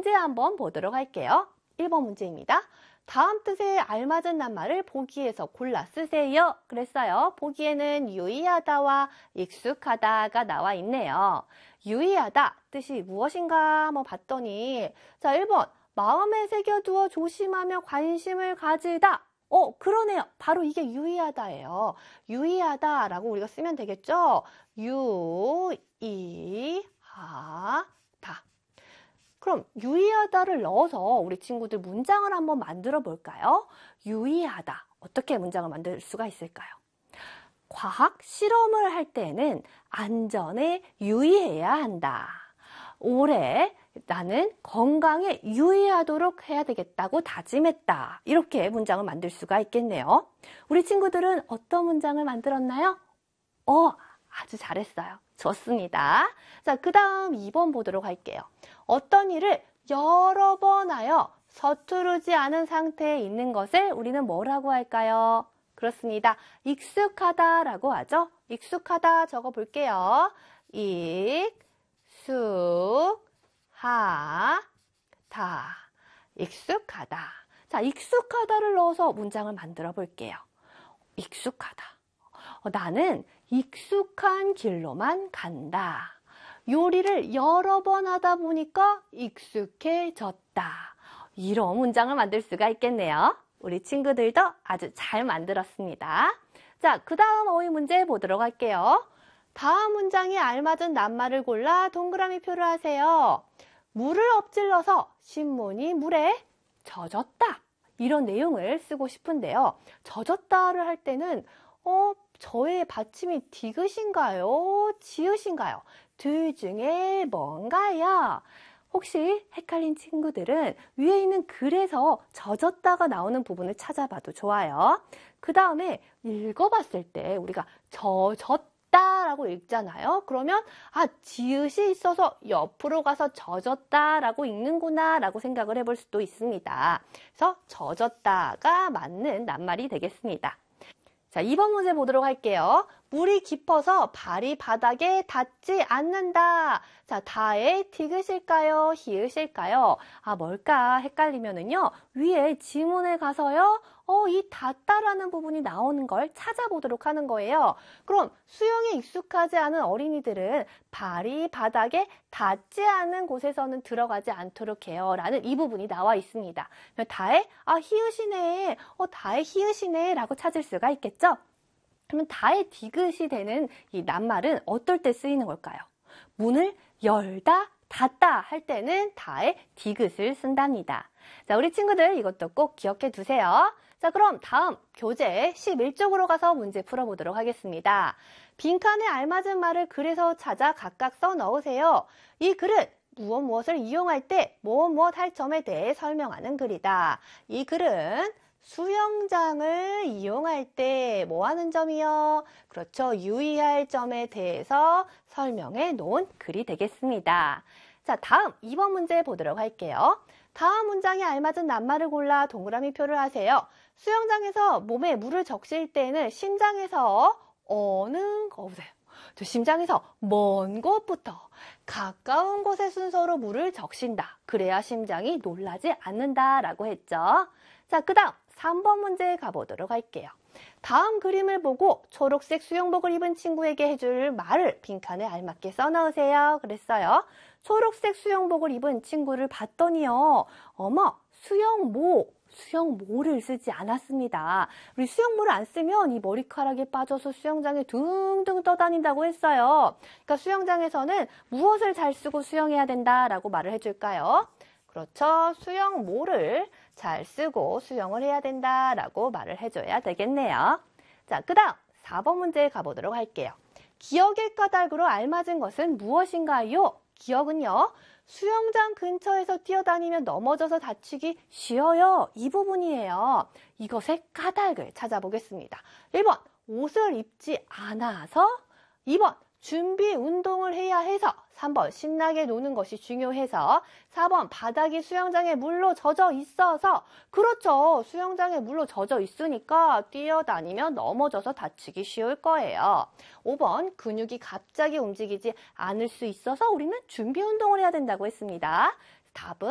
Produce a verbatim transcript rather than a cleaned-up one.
문제 한번 보도록 할게요. 일 번 문제입니다. 다음 뜻에 알맞은 낱말을 보기에서 골라 쓰세요. 그랬어요. 보기에는 유의하다와 익숙하다가 나와 있네요. 유의하다 뜻이 무엇인가 한번 봤더니 자, 일 번 마음에 새겨두어 조심하며 관심을 가지다. 어, 그러네요. 바로 이게 유의하다예요. 유의하다라고 우리가 쓰면 되겠죠? 유의하다. 그럼 유의하다를 넣어서 우리 친구들 문장을 한번 만들어 볼까요? 유의하다. 어떻게 문장을 만들 수가 있을까요? 과학 실험을 할 때는 안전에 유의해야 한다. 올해 나는 건강에 유의하도록 해야 되겠다고 다짐했다. 이렇게 문장을 만들 수가 있겠네요. 우리 친구들은 어떤 문장을 만들었나요? 어, 아주 잘했어요. 좋습니다. 자, 그 다음 이 번 보도록 할게요. 어떤 일을 여러 번 하여 서투르지 않은 상태에 있는 것을 우리는 뭐라고 할까요? 그렇습니다. 익숙하다라고 하죠. 익숙하다 적어 볼게요. 익숙하다. 익숙하다. 자, 익숙하다를 넣어서 문장을 만들어 볼게요. 익숙하다. 어, 나는 익숙한 길로만 간다. 요리를 여러 번 하다 보니까 익숙해졌다. 이런 문장을 만들 수가 있겠네요. 우리 친구들도 아주 잘 만들었습니다. 자, 그 다음 어휘 문제 보도록 할게요. 다음 문장에 알맞은 낱말을 골라 동그라미 표를 하세요. 물을 엎질러서 신문이 물에 젖었다. 이런 내용을 쓰고 싶은데요. 젖었다를 할 때는 어, 저의 받침이 디귿인가요? 지읒인가요? 둘 중에 뭔가요? 혹시 헷갈린 친구들은 위에 있는 글에서 젖었다가 나오는 부분을 찾아봐도 좋아요. 그 다음에 읽어봤을 때 우리가 젖었다라고 읽잖아요. 그러면 아, 지읒이 있어서 옆으로 가서 젖었다라고 읽는구나 라고 생각을 해볼 수도 있습니다. 그래서 젖었다가 맞는 낱말이 되겠습니다. 자, 이 번 문제 보도록 할게요. 물이 깊어서 발이 바닥에 닿지 않는다. 자, 다에 디귿일까요? 히읗일까요? 아, 뭘까 헷갈리면은요. 위에 지문에 가서요. 어, 이 닿다라는 부분이 나오는 걸 찾아보도록 하는 거예요. 그럼 수영에 익숙하지 않은 어린이들은 발이 바닥에 닿지 않는 곳에서는 들어가지 않도록 해요. 라는 이 부분이 나와 있습니다. 다에 아, 히읗이네. 어, 다에 히읗이네. 라고 찾을 수가 있겠죠? 그러면 다의 디귿이 되는 이 낱말은 어떨 때 쓰이는 걸까요? 문을 열다, 닫다 할 때는 다의 디귿을 쓴답니다. 자, 우리 친구들 이것도 꼭 기억해 두세요. 자, 그럼 다음 교재 십일 쪽으로 가서 문제 풀어보도록 하겠습니다. 빈칸에 알맞은 말을 글에서 찾아 각각 써 넣으세요. 이 글은 무엇 무엇을 이용할 때 무엇 무엇 할 점에 대해 설명하는 글이다. 이 글은 수영장을 이용할 때 뭐 하는 점이요? 그렇죠. 유의할 점에 대해서 설명해 놓은 글이 되겠습니다. 자, 다음 이 번 문제 보도록 할게요. 다음 문장에 알맞은 낱말을 골라 동그라미 표를 하세요. 수영장에서 몸에 물을 적실 때는 심장에서 어느 거 보세요. 저 심장에서 먼 곳부터 가까운 곳의 순서로 물을 적신다. 그래야 심장이 놀라지 않는다라고 했죠. 자, 그 다음 삼 번 문제 가보도록 할게요. 다음 그림을 보고 초록색 수영복을 입은 친구에게 해줄 말을 빈칸에 알맞게 써넣으세요. 그랬어요. 초록색 수영복을 입은 친구를 봤더니요. 어머, 수영모, 수영모를 쓰지 않았습니다. 우리 수영모를 안 쓰면 이 머리카락에 빠져서 수영장에 둥둥 떠다닌다고 했어요. 그러니까 수영장에서는 무엇을 잘 쓰고 수영해야 된다라고 말을 해줄까요? 그렇죠. 수영모를 잘 쓰고 수영을 해야 된다라고 말을 해줘야 되겠네요. 자, 그 다음 사 번 문제 가보도록 할게요. 기억의 까닭으로 알맞은 것은 무엇인가요? 기억은요. 수영장 근처에서 뛰어다니면 넘어져서 다치기 쉬워요. 이 부분이에요. 이것의 까닭을 찾아보겠습니다. 일 번 옷을 입지 않아서, 이 번 준비 운동을 해야 해서, 삼 번 신나게 노는 것이 중요해서, 사 번 바닥이 수영장에 물로 젖어 있어서. 그렇죠. 수영장에 물로 젖어 있으니까 뛰어다니면 넘어져서 다치기 쉬울 거예요. 오 번 근육이 갑자기 움직이지 않을 수 있어서 우리는 준비 운동을 해야 된다고 했습니다. 답은